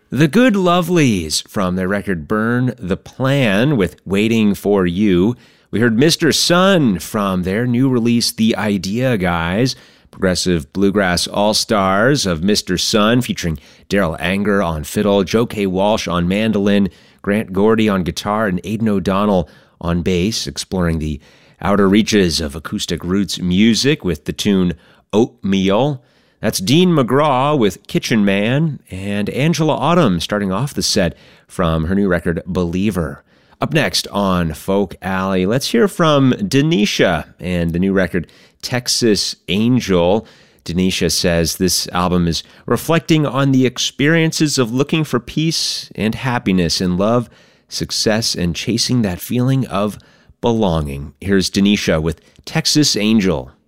The Good Lovelies from their record Burn the Plan with Waiting for You. We heard Mr. Sun from their new release The Idea Guys, progressive bluegrass all-stars of Mr. Sun featuring Daryl Anger on fiddle, Joe K. Walsh on mandolin, Grant Gordy on guitar, and Aidan O'Donnell on bass, exploring the outer reaches of acoustic roots music with the tune Oatmeal. That's Dean McGraw with Kitchen Man, and Angela Autumn starting off the set from her new record, Believer. Up next on Folk Alley, let's hear from Denisha and the new record, Texas Angel. Denisha says this album is reflecting on the experiences of looking for peace and happiness in love, success, and chasing that feeling of belonging. Here's Denisha with Texas Angel.